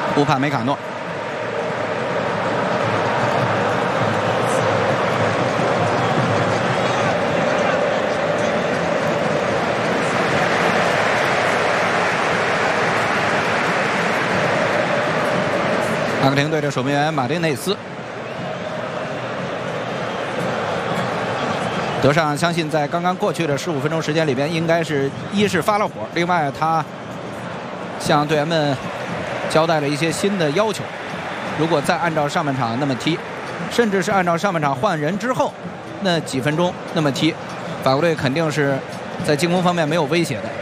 乌帕梅卡诺。阿根廷队的守门员马丁内斯。 德尚相信，在刚刚过去的15分钟时间里边，应该是一是发了火，另外他向队员们交代了一些新的要求。如果再按照上半场那么踢，甚至是按照上半场换人之后那几分钟那么踢，法国队肯定是在进攻方面没有威胁的。